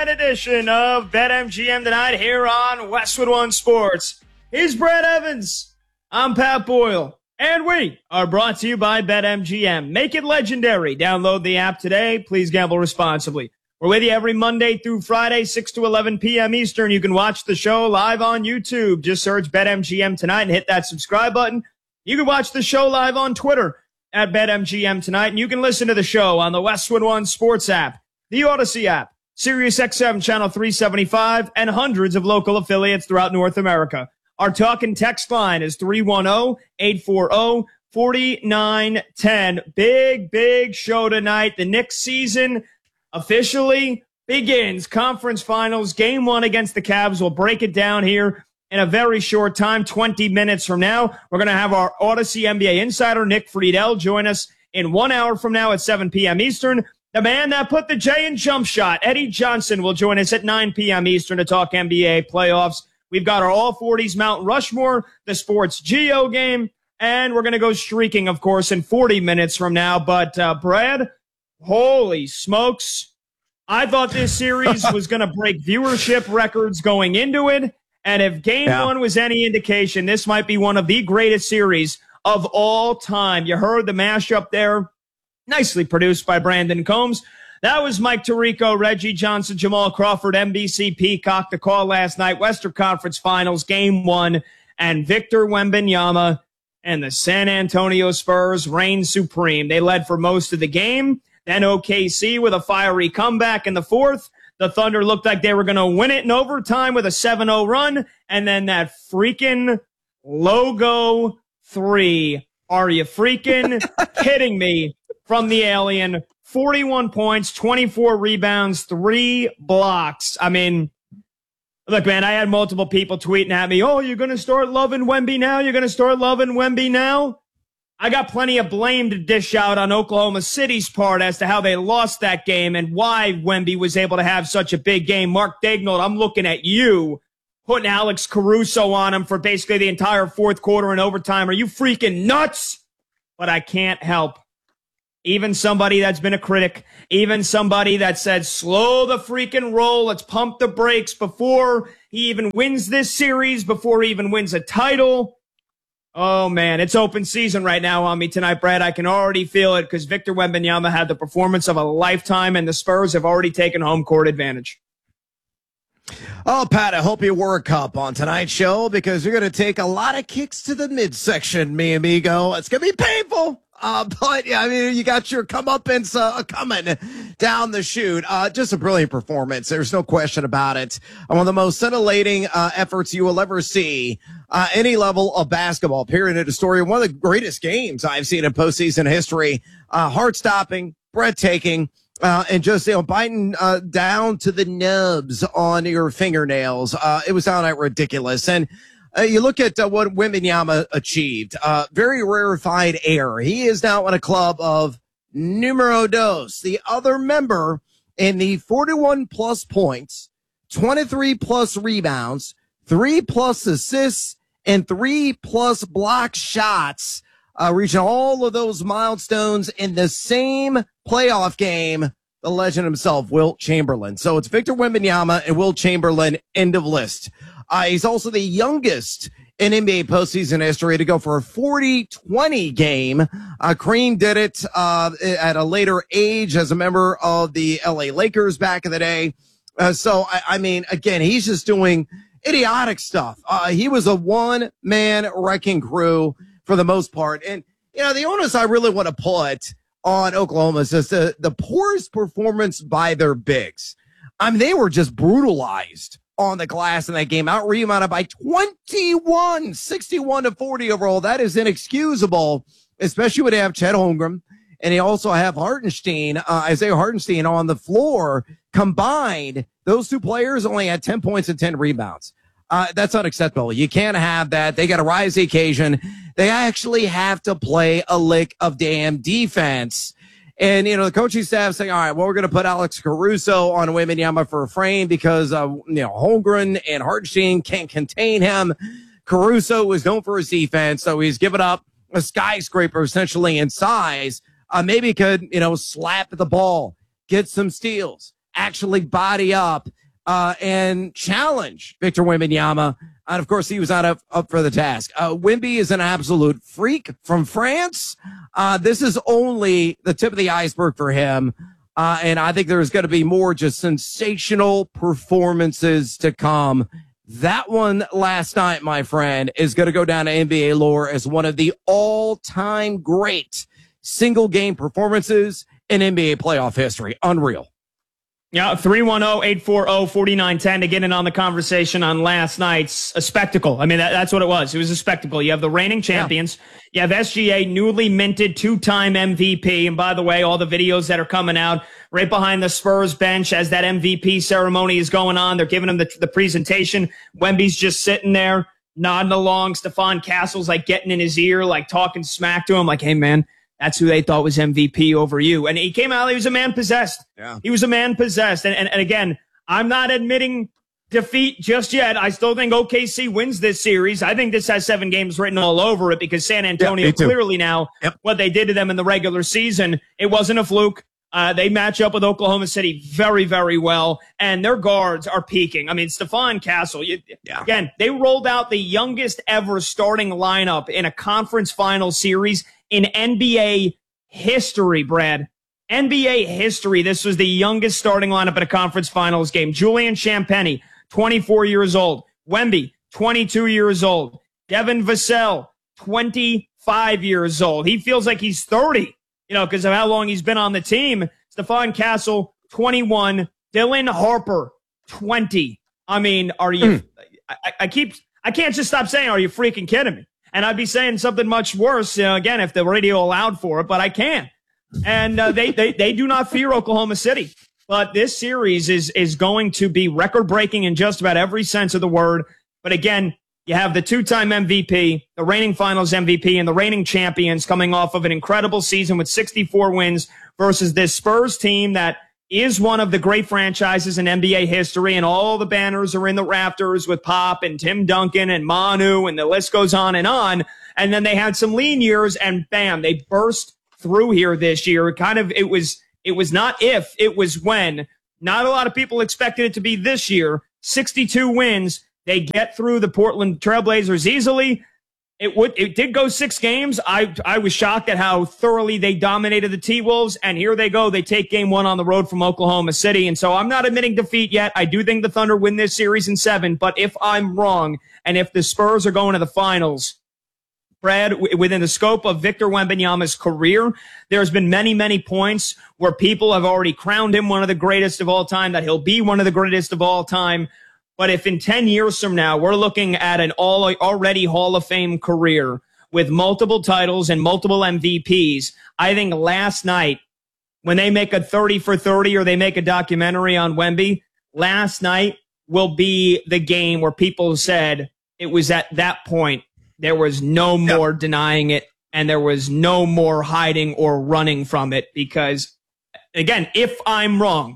Edition of BetMGM tonight here on Westwood One Sports. He's Brad Evans. I'm Pat Boyle. And we are brought to you by BetMGM. Make it legendary. Download the app today. Please gamble responsibly. We're with you every Monday through Friday, 6 to 11 p.m. Eastern. You can watch the show live on YouTube. Just search BetMGM tonight and hit that subscribe button. You can watch the show live on Twitter at BetMGM tonight. And you can listen to the show on the Westwood One Sports app, the Odyssey app, Sirius XM Channel 375, and hundreds of local affiliates throughout North America. Our talk and text line is 310-840-4910. Big show tonight. The Knicks season officially begins. Conference Finals, Game 1 against the Cavs. We'll break it down here in a very short time, 20 minutes from now. We're going to have our Odyssey NBA insider, Nick Friedel, join us in 1 hour from now at 7 p.m. Eastern. The man that put the J in jump shot, Eddie Johnson, will join us at 9 p.m. Eastern to talk NBA playoffs. We've got our All-40s Mount Rushmore, the Sports Geo game, and we're going to go streaking, of course, in 40 minutes from now. But, Brad, holy smokes. I thought this series was going to break viewership records going into it. And if Game 1 was any indication, this might be one of the greatest series of all time. You heard the mashup there. Nicely produced by Brandon Combs. That was Mike Tirico, Reggie Johnson, Jamal Crawford, NBC Peacock. The call last night, Western Conference Finals, Game 1, and Victor Wembanyama and the San Antonio Spurs reigned supreme. They led for most of the game. Then OKC with a fiery comeback in the fourth. The Thunder looked like they were going to win it in overtime with a 7-0 run. And then that freaking logo 3. Are you freaking kidding me? From the alien, 41 points, 24 rebounds, 3 blocks. I mean, look, man, I had multiple people tweeting at me, oh, you're going to start loving Wemby now? You're going to start loving Wemby now? I got plenty of blame to dish out on Oklahoma City's part as to how they lost that game and why Wemby was able to have such a big game. Mark Daignault, I'm looking at you, putting Alex Caruso on him for basically the entire fourth quarter and overtime. Are you freaking nuts? But I can't help. Even somebody that's been a critic, even somebody that said, slow the freaking roll, let's pump the brakes before he even wins this series, before he even wins a title. Oh, man, it's open season right now on me tonight, Brad. I can already feel it because Victor Wembanyama had the performance of a lifetime, and the Spurs have already taken home court advantage. Oh, Pat, I hope you wore a cup on tonight's show because you're going to take a lot of kicks to the midsection, mi amigo. It's going to be painful. But, yeah, I mean, you got your comeuppance coming down the chute. Just a brilliant performance. There's no question about it. One of the most scintillating efforts you will ever see any level of basketball, period, in a story. One of the greatest games I've seen in postseason history. Heart-stopping, breathtaking, and just, biting down to the nubs on your fingernails. It was downright ridiculous. And you look at what Wembanyama achieved. Very rarefied air. He is now in a club of numero dos, the other member in the 41-plus points, 23-plus rebounds, 3-plus assists, and 3-plus block shots, reaching all of those milestones in the same playoff game. The legend himself, Wilt Chamberlain. So it's Victor Wembanyama and Wilt Chamberlain, end of list. He's also the youngest in NBA postseason history to go for a 40-20 game. Kareem did it at a later age as a member of the LA Lakers back in the day. So, I mean, again, he's just doing idiotic stuff. He was a one-man wrecking crew for the most part. And, the onus I really want to put on Oklahoma is just the poorest performance by their bigs. I mean, they were just brutalized on the glass in that game, out-rebounded by 21, 61-40 overall. That is inexcusable, especially when they have Chet Holmgren, and they also have Hartenstein, Isaiah Hartenstein on the floor. Combined, those two players only had 10 points and 10 rebounds. That's unacceptable. You can't have that. They got to rise to the occasion. They actually have to play a lick of damn defense. And, the coaching staff saying, all right, well, we're going to put Alex Caruso on Wembanyama for a frame because, Holmgren and Hartenstein can't contain him. Caruso is known for his defense, so he's given up a skyscraper essentially in size. Maybe could, slap the ball, get some steals, actually body up and challenge Victor Wembanyama. And of course, he was not up for the task. Wemby is an absolute freak from France. This is only the tip of the iceberg for him. And I think there's going to be more just sensational performances to come. That one last night, my friend, is going to go down to NBA lore as one of the all-time great single-game performances in NBA playoff history. Unreal. Yeah, 310-840-4910 to get in on the conversation on last night's a spectacle. I mean, that's what it was. It was a spectacle. You have the reigning champions. Yeah. You have SGA, newly minted two-time MVP. And by the way, all the videos that are coming out right behind the Spurs bench as that MVP ceremony is going on, they're giving him the presentation. Wemby's just sitting there nodding along. Stephon Castle's like getting in his ear, like talking smack to him, like, hey, man, that's who they thought was MVP over you. And he came out, he was a man possessed. Yeah. He was a man possessed. And again, I'm not admitting defeat just yet. I still think OKC wins this series. I think this has 7 games written all over it because San Antonio clearly now, what they did to them in the regular season, it wasn't a fluke. They match up with Oklahoma City very, very well, and their guards are peaking. I mean, Stephon Castle, again, they rolled out the youngest ever starting lineup in a conference final series in NBA history, Brad. NBA history. This was the youngest starting lineup in a conference finals game. Julian Champagnie, 24 years old. Wemby, 22 years old. Devin Vassell, 25 years old. He feels like he's 30, because of how long he's been on the team. Stephon Castle, 21. Dylan Harper, 20. I mean, are you, I can't just stop saying, are you freaking kidding me? And I'd be saying something much worse, again, if the radio allowed for it, but I can't. And they do not fear Oklahoma City. But this series is going to be record-breaking in just about every sense of the word. But again, you have the two-time MVP, the reigning finals MVP, and the reigning champions coming off of an incredible season with 64 wins versus this Spurs team that is one of the great franchises in NBA history, and all the banners are in the rafters with Pop and Tim Duncan and Manu, and the list goes on. And then they had some lean years, and bam, they burst through here this year. It was not if, it was when. Not a lot of people expected it to be this year. 62 wins. They get through the Portland Trailblazers easily. It did go 6 games. I was shocked at how thoroughly they dominated the T-Wolves, and here they go. They take game 1 on the road from Oklahoma City, and so I'm not admitting defeat yet. I do think the Thunder win this series in 7, but if I'm wrong, and if the Spurs are going to the finals, Brad, within the scope of Victor Wembanyama's career, there's been many, many points where people have already crowned him one of the greatest of all time, that he'll be one of the greatest of all time. But if in 10 years from now, we're looking at an already Hall of Fame career with multiple titles and multiple MVPs, I think last night, when they make a 30 for 30 or they make a documentary on Wemby, last night will be the game where people said it was at that point, there was no more denying it, and there was no more hiding or running from it. Because, again, if I'm wrong,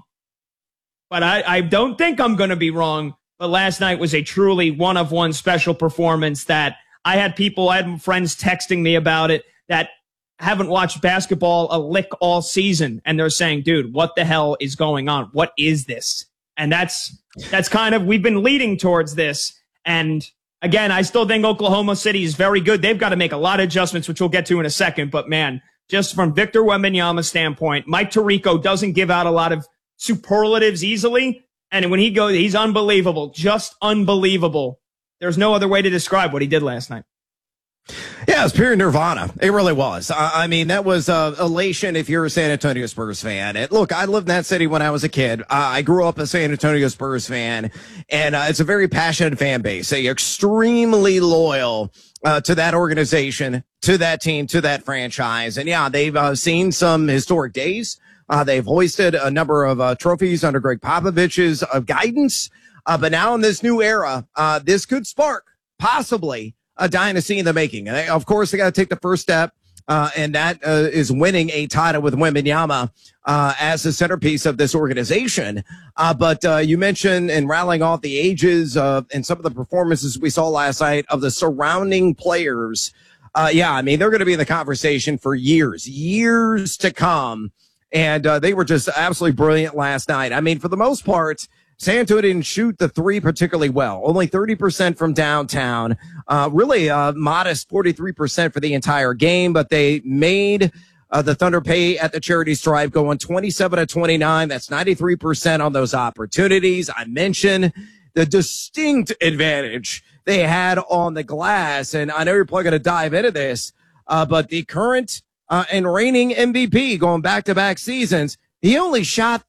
but I don't think I'm going to be wrong, but last night was a truly one-of-one special performance that I had friends texting me about it that haven't watched basketball a lick all season, and they're saying, dude, what the hell is going on? What is this? And that's kind of, we've been leading towards this. And again, I still think Oklahoma City is very good. They've got to make a lot of adjustments, which we'll get to in a second. But man, just from Victor Wembanyama's standpoint, Mike Tirico doesn't give out a lot of superlatives easily. And when he goes, he's unbelievable, just unbelievable. There's no other way to describe what he did last night. Yeah, it was pure nirvana. It really was. I mean, that was elation if you're a San Antonio Spurs fan. And look, I lived in that city when I was a kid. I grew up a San Antonio Spurs fan, and it's a very passionate fan base, extremely loyal to that organization, to that team, to that franchise. And yeah, they've seen some historic days. They've hoisted a number of trophies under Greg Popovich's guidance. But now in this new era, this could spark possibly a dynasty in the making. And of course, they got to take the first step, and that is winning a title with Wembanyama as the centerpiece of this organization. But you mentioned in rattling off the ages and some of the performances we saw last night of the surrounding players. Yeah, I mean, they're going to be in the conversation for years to come And they were just absolutely brilliant last night. I mean, for the most part, San Antonio didn't shoot the three particularly well. Only 30% from downtown. Really modest 43% for the entire game, but they made the Thunder pay at the charity stripe, going 27-29. That's 93% on those opportunities. I mentioned the distinct advantage they had on the glass. And I know you're probably going to dive into this, but the current and reigning MVP going back-to-back seasons, he only shot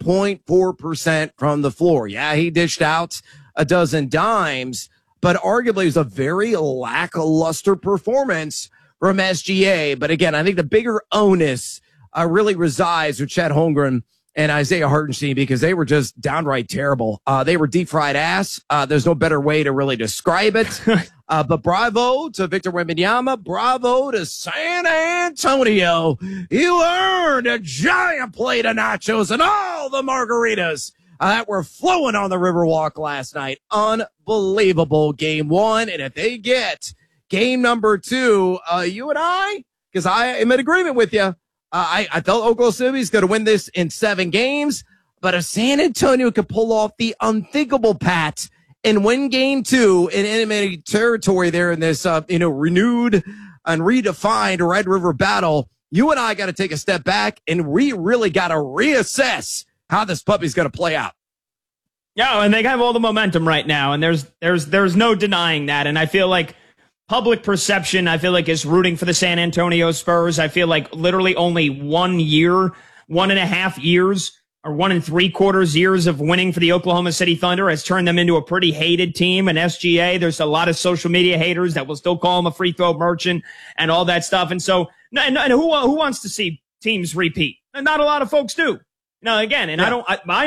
30.4% from the floor. Yeah, he dished out a dozen dimes, but arguably it was a very lackluster performance from SGA. But again, I think the bigger onus really resides with Chet Holmgren and Isaiah Hartenstein, because they were just downright terrible. They were deep fried ass. There's no better way to really describe it. But bravo to Victor Wembanyama. Bravo to San Antonio. You earned a giant plate of nachos and all the margaritas that were flowing on the Riverwalk last night. Unbelievable game one. And if they get game number two, you and I, because I am in agreement with you, I thought Oklahoma City's going to win this in 7 games, but if San Antonio could pull off the unthinkable, Pat, and win game 2 in enemy territory there in this, renewed and redefined Red River battle, you and I got to take a step back and we really got to reassess how this puppy's going to play out. Yeah, and they have all the momentum right now, and there's no denying that. And I feel like public perception, I feel like, is rooting for the San Antonio Spurs. I feel like literally only 1 year, 1.5 years, or 1 3/4 years of winning for the Oklahoma City Thunder has turned them into a pretty hated team. And SGA, there's a lot of social media haters that will still call him a free throw merchant and all that stuff. And so, and who wants to see teams repeat? Not a lot of folks do. Now, again, and yeah. I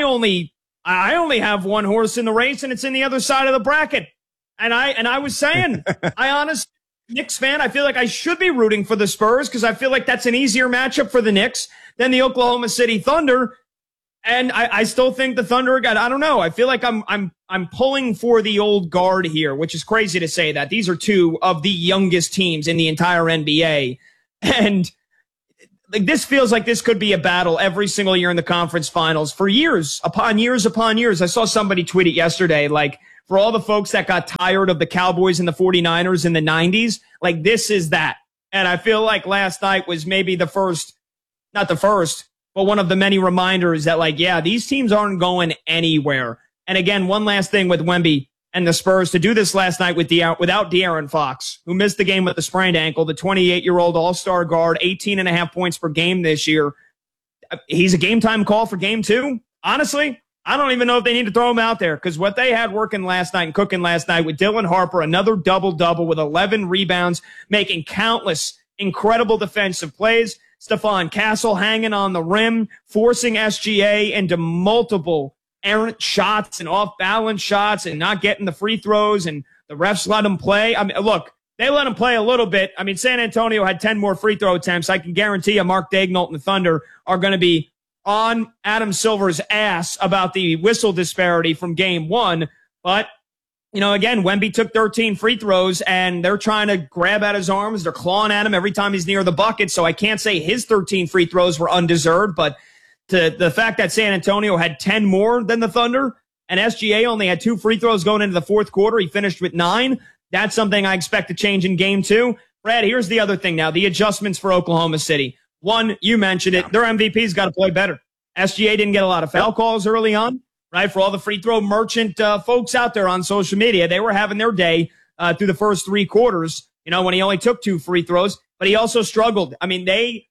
only have one horse in the race, and it's in the other side of the bracket. And I was saying, Knicks fan, I feel like I should be rooting for the Spurs because I feel like that's an easier matchup for the Knicks than the Oklahoma City Thunder. And I still think the Thunder I don't know. I feel like I'm pulling for the old guard here, which is crazy to say that. These are two of the youngest teams in the entire NBA. And like this feels like this could be a battle every single year in the conference finals for years upon years upon years. I saw somebody tweet it yesterday, like, for all the folks that got tired of the Cowboys and the 49ers in the 90s, like this is that. And I feel like last night was maybe the first, not the first, but one of the many reminders that, like, yeah, these teams aren't going anywhere. And again, one last thing with Wemby and the Spurs, to do this last night without De'Aaron Fox, who missed the game with a sprained ankle, the 28-year-old all-star guard, 18.5 points per game this year. He's a game-time call for game 2. Honestly, I don't even know if they need to throw him out there because what they had working last night and cooking last night with Dylan Harper, another double-double with 11 rebounds, making countless incredible defensive plays. Stephon Castle hanging on the rim, forcing SGA into multiple errant shots and off-balance shots and not getting the free throws, and the refs let him play. I mean, look, they let him play a little bit. I mean, San Antonio had 10 more free throw attempts. I can guarantee you Mark Daigneault and the Thunder are going to be on Adam Silver's ass about the whistle disparity from game 1. But, again, Wemby took 13 free throws, and they're trying to grab at his arms. They're clawing at him every time he's near the bucket. So I can't say his 13 free throws were undeserved. But to the fact that San Antonio had 10 more than the Thunder, and SGA only had 2 free throws going into the fourth quarter, he finished with 9. That's something I expect to change in game 2. Brad, here's the other thing now, the adjustments for Oklahoma City. One, you mentioned it. Their MVP's got to play better. SGA didn't get a lot of foul calls early on, right? For all the free throw merchant folks out there on social media, they were having their day through the first 3 quarters, when he only took 2 free throws, but he also struggled. I mean, they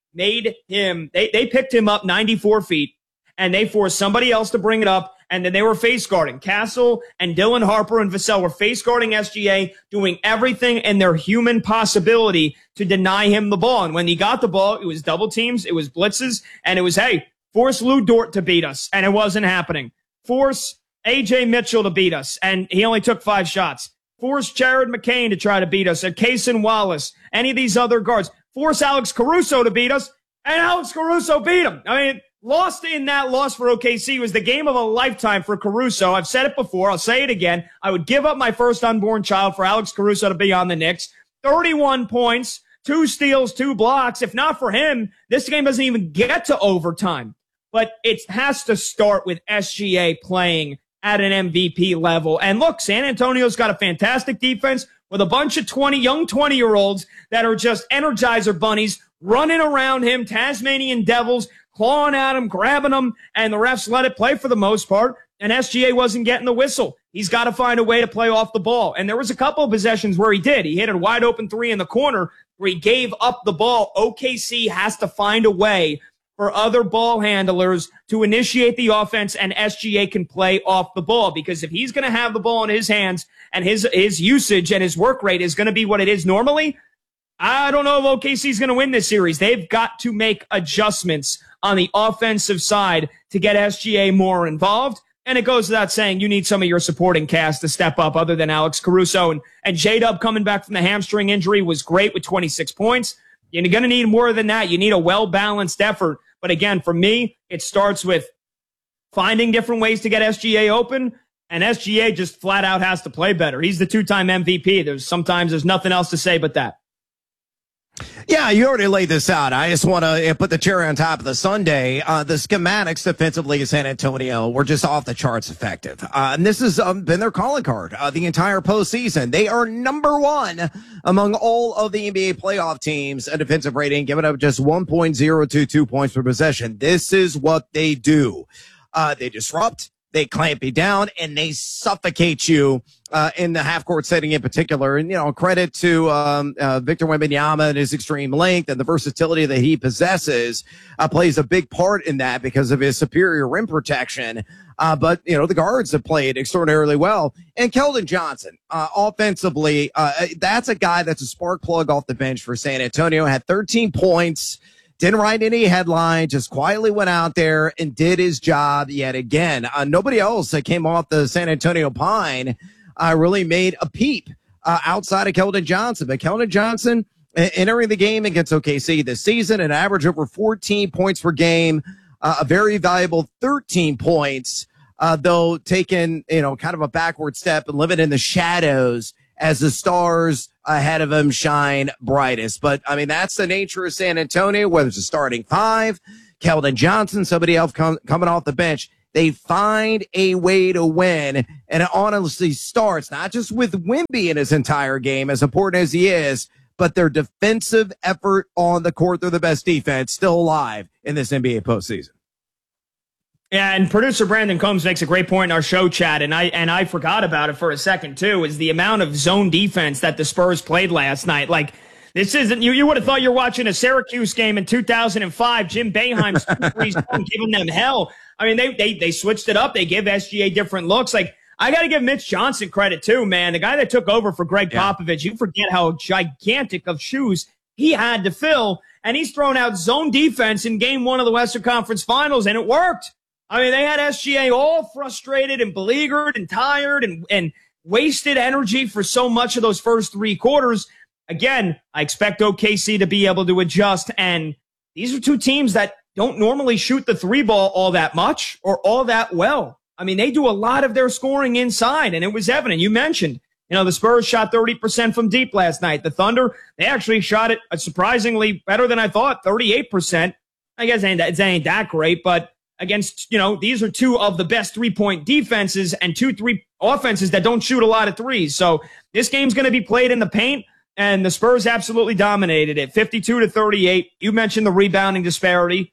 picked him up 94 feet, and they forced somebody else to bring it up, and then they were face guarding. Castle and Dylan Harper and Vassell were face guarding SGA, doing everything in their human possibility to deny him the ball. And when he got the ball, it was double teams, it was blitzes, and it was, hey, force Lou Dort to beat us, and it wasn't happening. Force A.J. Mitchell to beat us, and he only took 5 shots. Force Jared McCain to try to beat us, or Cason Wallace, any of these other guards. Force Alex Caruso to beat us, and Alex Caruso beat him. I mean, loss for OKC was the game of a lifetime for Caruso. I've said it before. I'll say it again. I would give up my first unborn child for Alex Caruso to be on the Knicks. 31 points, 2 steals, 2 blocks. If not for him, this game doesn't even get to overtime. But it has to start with SGA playing at an MVP level. And look, San Antonio's got a fantastic defense with a bunch of young 20-year-olds that are just Energizer bunnies running around him, Tasmanian devils, clawing at him, grabbing him, and the refs let it play for the most part. And SGA wasn't getting the whistle. He's got to find a way to play off the ball. And there was a couple of possessions where he did. He hit a wide open 3 in the corner where he gave up the ball. OKC has to find a way for other ball handlers to initiate the offense, and SGA can play off the ball. Because if he's going to have the ball in his hands and his usage and his work rate is going to be what it is normally, I don't know if OKC is going to win this series. They've got to make adjustments on the offensive side to get SGA more involved. And it goes without saying, you need some of your supporting cast to step up other than Alex Caruso. And J-Dub coming back from the hamstring injury was great with 26 points. You're going to need more than that. You need a well-balanced effort. But again, for me, it starts with finding different ways to get SGA open. And SGA just flat out has to play better. He's the 2-time MVP. Sometimes there's nothing else to say but that. Yeah, you already laid this out. I just want to put the cherry on top of the sundae. The schematics defensively in San Antonio were just off the charts effective. And this has been their calling card the entire postseason. They are number 1 among all of the NBA playoff teams in defensive rating, giving up just 1.022 points per possession. This is what they do. They disrupt, they clamp you down, and they suffocate you in the half-court setting in particular. And, credit to Victor Wembanyama and his extreme length and the versatility that he possesses plays a big part in that because of his superior rim protection. But, the guards have played extraordinarily well. And Keldon Johnson, offensively, that's a guy that's a spark plug off the bench for San Antonio, had 13 points. Didn't write any headline, just quietly went out there and did his job yet again. Nobody else that came off the San Antonio Pine really made a peep outside of Keldon Johnson. But Keldon Johnson, entering the game against OKC this season, an average over 14 points per game, a very valuable 13 points, though taking, kind of a backward step and living in the shadows as the stars ahead of him shine brightest. But, that's the nature of San Antonio, whether it's a starting 5, Keldon Johnson, somebody else coming off the bench. They find a way to win, and it honestly starts not just with Wemby in his entire game, as important as he is, but their defensive effort on the court. They're the best defense still alive in this NBA postseason. Yeah, and producer Brandon Combs makes a great point in our show chat, and I forgot about it for a second too, is the amount of zone defense that the Spurs played last night. Like, this isn't, you would have thought you're watching a Syracuse game in 2005, Jim Boeheim's giving them hell. They switched it up. They give SGA different looks. Like, I got to give Mitch Johnson credit too, man. The guy that took over for Greg Popovich, you forget how gigantic of shoes he had to fill, and he's thrown out zone defense in game 1 of the Western Conference Finals, and it worked. They had SGA all frustrated and beleaguered and tired and wasted energy for so much of those first 3 quarters. Again, I expect OKC to be able to adjust, and these are 2 teams that don't normally shoot the 3 ball all that much or all that well. They do a lot of their scoring inside, and it was evident. You mentioned, the Spurs shot 30% from deep last night. The Thunder, they actually shot it surprisingly better than I thought, 38%. I guess it ain't that great, but against, these are 2 of the best 3-point defenses and 2-3 offenses that don't shoot a lot of threes. So this game's going to be played in the paint, and the Spurs absolutely dominated it, 52-38. You mentioned the rebounding disparity,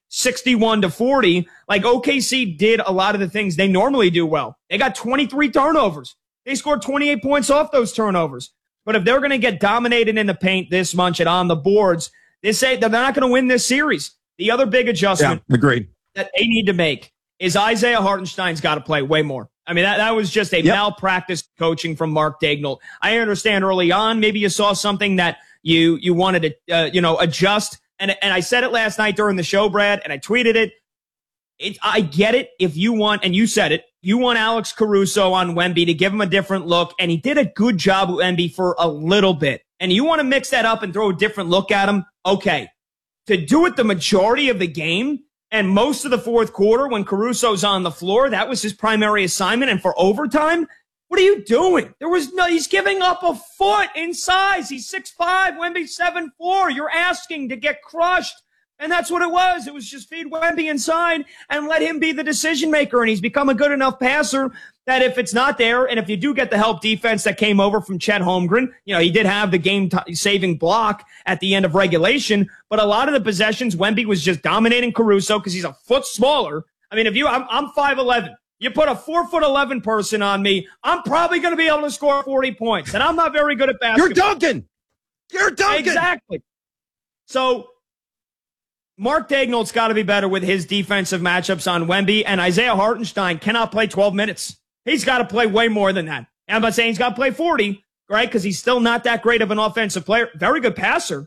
61-40. Like, OKC did a lot of the things they normally do well. They got 23 turnovers. They scored 28 points off those turnovers. But if they're going to get dominated in the paint this much and on the boards, they're not going to win this series. The other big adjustment. Yeah, agreed. That they need to make is Isaiah Hartenstein's got to play way more. That was just a malpractice coaching from Mark Daigneault. I understand early on, maybe you saw something that you wanted to, adjust. And I said it last night during the show, Brad, and I tweeted it. I get it if you want, and you said it, you want Alex Caruso on Wemby to give him a different look. And he did a good job with Wemby for a little bit. And you want to mix that up and throw a different look at him. Okay. To do it the majority of the game, and most of the fourth quarter when Caruso's on the floor, that was his primary assignment. And for overtime, What are you doing? He's giving up a foot in size. He's 6'5", Wemby 7'4". You're asking to get crushed. And that's what it was. It was just feed Wemby inside and let him be the decision maker. And he's become a good enough passer that if it's not there, and if you do get the help defense that came over from Chet Holmgren, he did have the game-saving block at the end of regulation. But a lot of the possessions, Wemby was just dominating Caruso because he's a foot smaller. I mean, I'm 5'11". You put a 4'11" person on me, I'm probably going to be able to score 40 points. And I'm not very good at basketball. You're Duncan. Exactly. So Mark Daigneault's got to be better with his defensive matchups on Wemby, and Isaiah Hartenstein cannot play 12 minutes. He's got to play way more than that. And I'm not saying he's got to play 40, right? Because he's still not that great of an offensive player. Very good passer.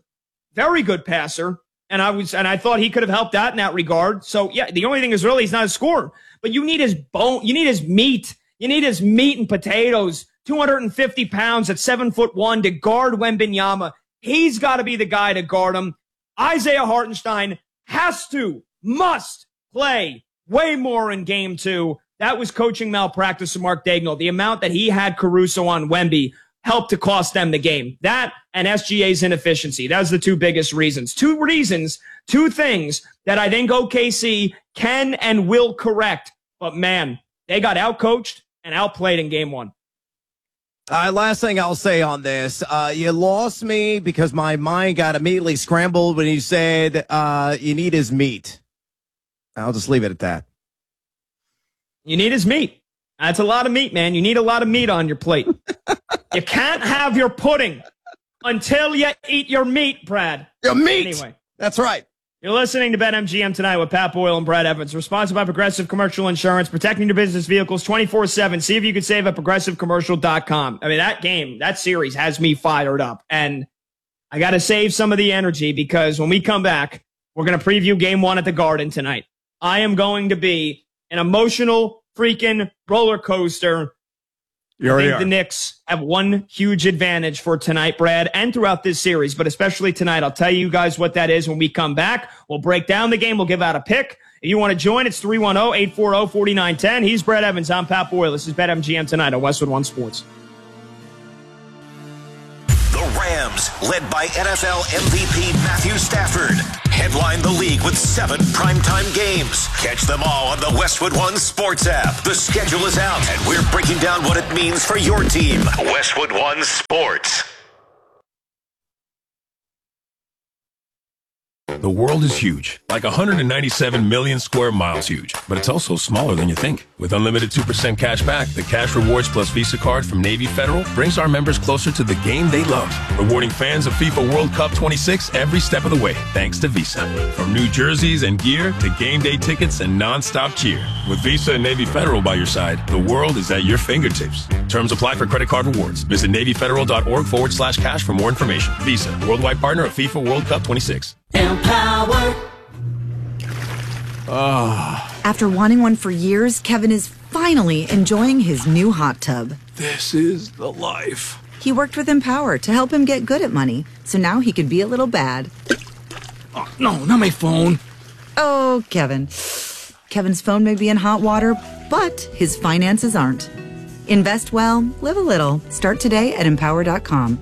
And I thought he could have helped out in that regard. So yeah, the only thing is really he's not a scorer. But you need his bone. You need his meat. You need his meat and potatoes. 250 pounds at 7'1" to guard Wembanyama. He's got to be the guy to guard him. Isaiah Hartenstein must play way more in game 2. That was coaching malpractice of Mark Daigneault. The amount that he had Caruso on Wemby helped to cost them the game. That and SGA's inefficiency. That was the two biggest reasons. Two things that I think OKC can and will correct. But man, they got outcoached and outplayed in game 1. Last thing I'll say on this, you lost me because my mind got immediately scrambled when you said you need his meat. I'll just leave it at that. You need his meat. That's a lot of meat, man. You need a lot of meat on your plate. You can't have your pudding until you eat your meat, Brad. Your meat. Anyway. That's right. You're listening to BetMGM tonight with Pat Boyle and Brad Evans. We're sponsored by Progressive Commercial Insurance, protecting your business vehicles 24/7. See if you can save at ProgressiveCommercial.com. I mean, that series has me fired up. And I got to save some of the energy because when we come back, we're going to preview game 1 at the Garden tonight. I am going to be an emotional freaking roller coaster. I think the Knicks have one huge advantage for tonight, Brad, and throughout this series, but especially tonight. I'll tell you guys what that is when we come back. We'll break down the game. We'll give out a pick. If you want to join, it's 310-840-4910. He's Brad Evans. I'm Pat Boyle. This is BetMGM tonight on Westwood One Sports. The Rams, led by NFL MVP Matthew Stafford, headline the league with 7 primetime games. Catch them all on the Westwood One Sports app. The schedule is out, and we're breaking down what it means for your team. Westwood One Sports. The world is huge, like 197 million square miles huge, but it's also smaller than you think. With unlimited 2% cash back, the Cash Rewards Plus Visa card from Navy Federal brings our members closer to the game they love, rewarding fans of FIFA World Cup 26 every step of the way, thanks to Visa. From new jerseys and gear to game day tickets and non-stop cheer. With Visa and Navy Federal by your side, the world is at your fingertips. Terms apply for credit card rewards. Visit NavyFederal.org/cash for more information. Visa, worldwide partner of FIFA World Cup 26. Empower. After wanting one for years, Kevin is finally enjoying his new hot tub. This is the life. He worked with Empower to help him get good at money, so now he could be a little bad. Oh, no, not my phone. Oh, Kevin. Kevin's phone may be in hot water, but his finances aren't. Invest well, live a little. Start today at Empower.com.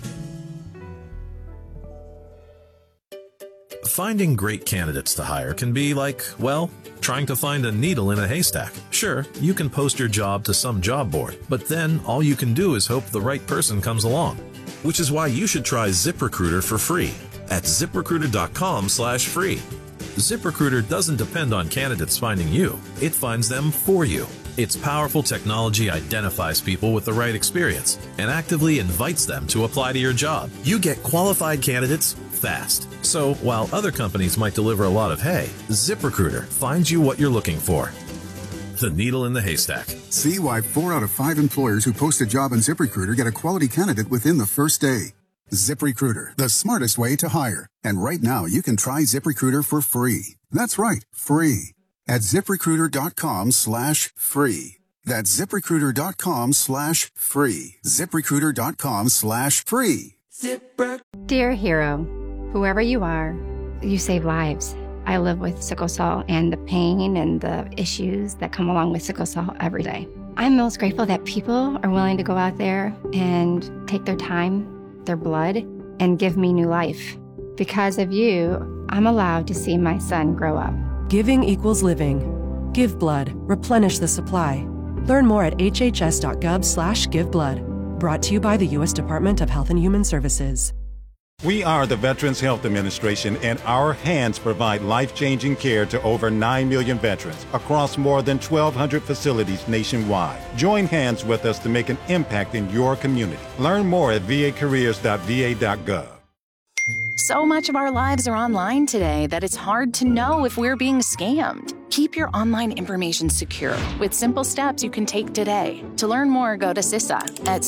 Finding great candidates to hire can be like, well, trying to find a needle in a haystack. Sure, you can post your job to some job board, but then all you can do is hope the right person comes along. Which is why you should try ZipRecruiter for free at ZipRecruiter.com/free. ZipRecruiter doesn't depend on candidates finding you. It finds them for you. Its powerful technology identifies people with the right experience and actively invites them to apply to your job. You get qualified candidates fast. So while other companies might deliver a lot of hay, ZipRecruiter finds you what you're looking for. The needle in the haystack. See why 4 out of 5 employers who post a job on ZipRecruiter get a quality candidate within the first day. ZipRecruiter, the smartest way to hire. And right now you can try ZipRecruiter for free. That's right, free. At ZipRecruiter.com/free. That's ZipRecruiter.com/free. ZipRecruiter.com/free. Dear hero, whoever you are, you save lives. I live with sickle cell and the pain and the issues that come along with sickle cell every day. I'm most grateful that people are willing to go out there and take their time, their blood, and give me new life. Because of you, I'm allowed to see my son grow up. Giving equals living. Give blood. Replenish the supply. Learn more at hhs.gov/giveblood. Brought to you by the U.S. Department of Health and Human Services. We are the Veterans Health Administration, and our hands provide life-changing care to over 9 million veterans across more than 1,200 facilities nationwide. Join hands with us to make an impact in your community. Learn more at vacareers.va.gov. So much of our lives are online today that it's hard to know if we're being scammed. Keep your online information secure with simple steps you can take today. To learn more, go to CISA at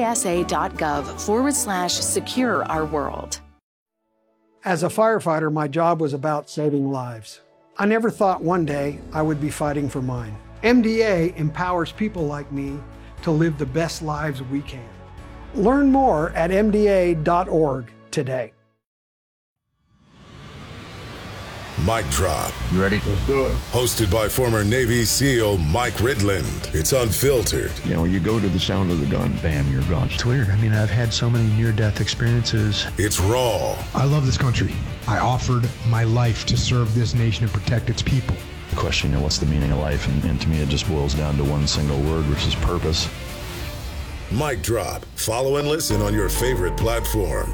cisa.gov/secure our world. As a firefighter, my job was about saving lives. I never thought one day I would be fighting for mine. MDA empowers people like me to live the best lives we can. Learn more at mda.org today. Mic Drop. You ready? Let's do it. Hosted by former Navy SEAL Mike Ridland. It's unfiltered. You know, you go to the sound of the gun, bam, you're gone. It's weird. I mean, I've had so many near-death experiences. It's raw. I love this country. I offered my life to serve this nation and protect its people. The question, you know, what's the meaning of life? And to me, it just boils down to one single word, which is purpose. Mic Drop. Follow and listen on your favorite platform.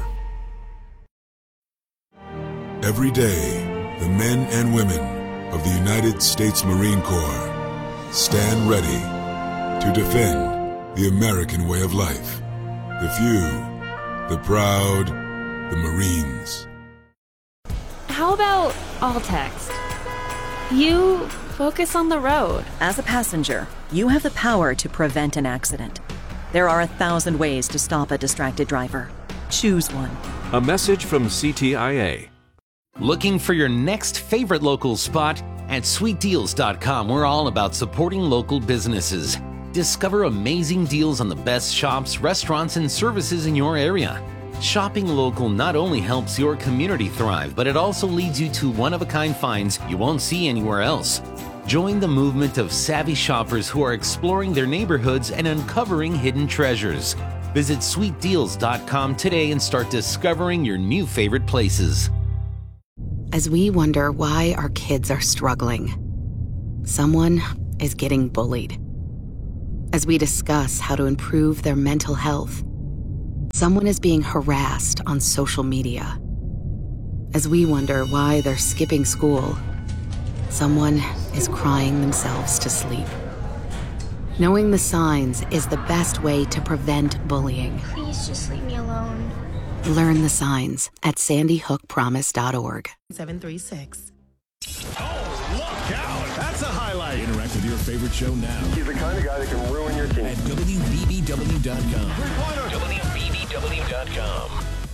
Every day, the men and women of the United States Marine Corps stand ready to defend the American way of life. The few, the proud, the Marines. How about all text? You focus on the road. As a passenger, you have the power to prevent an accident. There are 1,000 ways to stop a distracted driver. Choose one. A message from CTIA. Looking for your next favorite local spot? At sweetdeals.com, we're all about supporting local businesses. Discover amazing deals on the best shops, restaurants, and services in your area. Shopping local not only helps your community thrive, but it also leads you to one-of-a-kind finds you won't see anywhere else. Join the movement of savvy shoppers who are exploring their neighborhoods and uncovering hidden treasures. Visit sweetdeals.com today and start discovering your new favorite places. As we wonder why our kids are struggling, someone is getting bullied. As we discuss how to improve their mental health, someone is being harassed on social media. As we wonder why they're skipping school, someone is crying themselves to sleep. Knowing the signs is the best way to prevent bullying. Please just leave me alone. Learn the signs at sandyhookpromise.org. 736. Oh, look out! That's a highlight. Interact with your favorite show now. He's the kind of guy that can ruin your team. At WBBW.com. WBBW.com.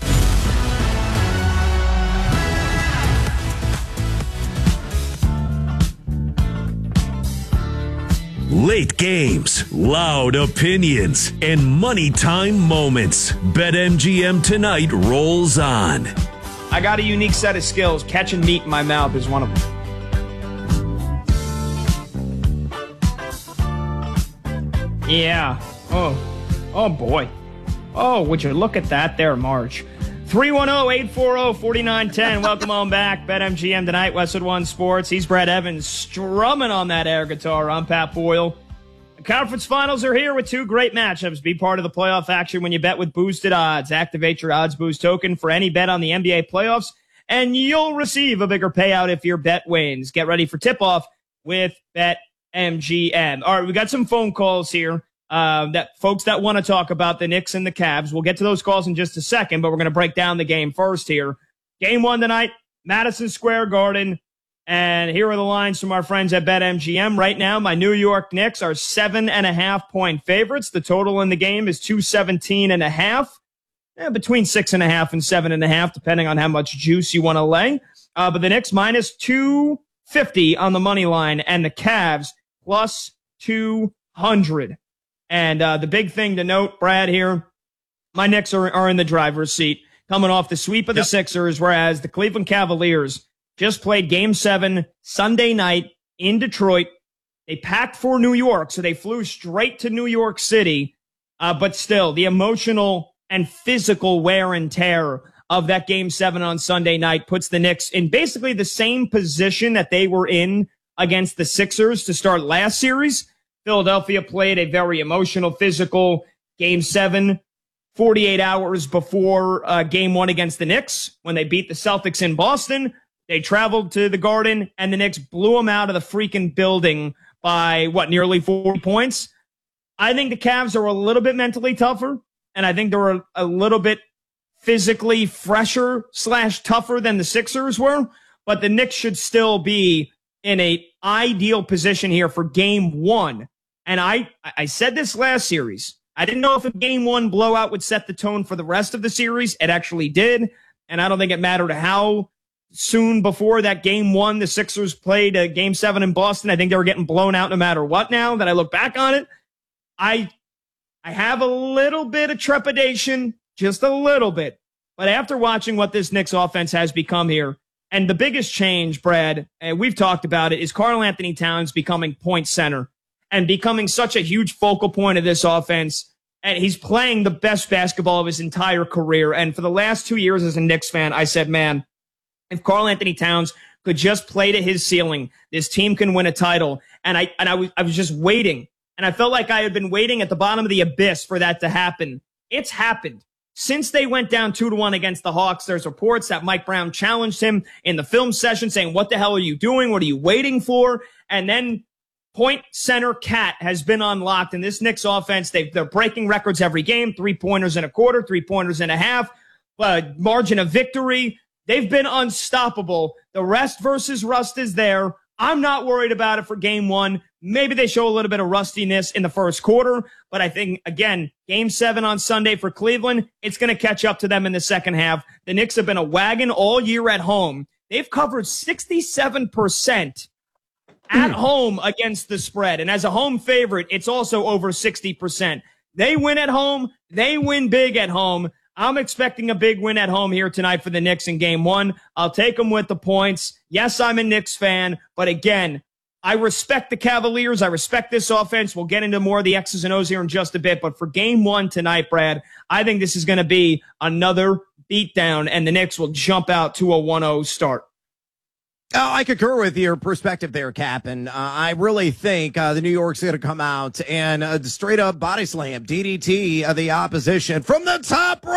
Late games, loud opinions, and money time moments. BetMGM tonight rolls on. I got a unique set of skills. Catching meat in my mouth is one of them. Yeah. Oh boy. Oh, would you look at that there, Marge. 310-840-4910. Welcome on back. BetMGM tonight, Westwood One Sports. He's Brad Evans strumming on that air guitar. I'm Pat Boyle. The conference finals are here with two great matchups. Be part of the playoff action when you bet with boosted odds. Activate your Odds Boost token for any bet on the NBA playoffs, and you'll receive a bigger payout if your bet wins. Get ready for tip-off with BetMGM. All right, we got some phone calls here. That folks that want to talk about the Knicks and the Cavs. We'll get to those calls in just a second, but we're going to break down the game first here. Game one tonight, Madison Square Garden. And here are the lines from our friends at BetMGM. Right now, my New York Knicks are 7.5-point favorites. The total in the game is 217.5. Between 6.5 and 7.5, depending on how much juice you want to lay. But the Knicks minus 250 on the money line, and the Cavs plus 200. And the big thing to note, Brad, here, my Knicks are in the driver's seat, coming off the sweep of the Sixers, whereas the Cleveland Cavaliers just played Game 7 Sunday night in Detroit. They packed for New York, so they flew straight to New York City. But still, the emotional and physical wear and tear of that Game 7 on Sunday night puts the Knicks in basically the same position that they were in against the Sixers to start last series. Philadelphia played a very emotional, physical Game 7 48 hours before Game 1 against the Knicks when they beat the Celtics in Boston. They traveled to the Garden, and the Knicks blew them out of the freaking building by, nearly 40 points. I think the Cavs are a little bit mentally tougher, and I think they're a little bit physically fresher / tougher than the Sixers were, but the Knicks should still be in an ideal position here for Game 1. And I said this last series. I didn't know if a Game 1 blowout would set the tone for the rest of the series. It actually did, and I don't think it mattered how soon before that Game 1 the Sixers played Game 7 in Boston. I think they were getting blown out no matter what now that I look back on it. I have a little bit of trepidation, just a little bit. But after watching what this Knicks offense has become here, and the biggest change, Brad, and we've talked about it, is Karl-Anthony Towns becoming point center and becoming such a huge focal point of this offense. And he's playing the best basketball of his entire career. And for the last 2 years as a Knicks fan, I said, man, if Karl-Anthony Towns could just play to his ceiling, this team can win a title. And I was just waiting. And I felt like I had been waiting at the bottom of the abyss for that to happen. It's happened. Since they went down 2-1 against the Hawks, there's reports that Mike Brown challenged him in the film session saying, what the hell are you doing? What are you waiting for? And then point center Cat has been unlocked in this Knicks offense. They're breaking records every game, 3-pointers in a quarter, 3-pointers in a half, margin of victory. They've been unstoppable. The rest versus rust is there. I'm not worried about it for Game 1. Maybe they show a little bit of rustiness in the first quarter, but I think, again, Game 7 on Sunday for Cleveland, it's going to catch up to them in the second half. The Knicks have been a wagon all year at home. They've covered 67% at home against the spread. And as a home favorite, it's also over 60%. They win at home. They win big at home. I'm expecting a big win at home here tonight for the Knicks in Game 1. I'll take them with the points. Yes, I'm a Knicks fan, but again, I respect the Cavaliers. I respect this offense. We'll get into more of the X's and O's here in just a bit, but for Game 1 tonight, Brad, I think this is going to be another beatdown, and the Knicks will jump out to a 1-0 start. Oh, I concur with your perspective there, Cap, and I really think the New York's going to come out and straight up body slam, DDT the opposition from the top right.